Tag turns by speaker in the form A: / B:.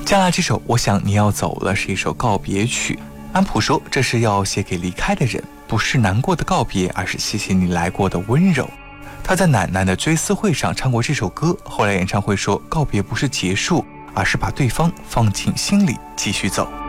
A: 接下来这首《我想你要走了》是一首告别曲。安普说，这是要写给离开的人，不是难过的告别，而是谢谢你来过的温柔。他在奶奶的追思会上唱过这首歌，后来演唱会说，告别不是结束，而是把对方放进心里继续走。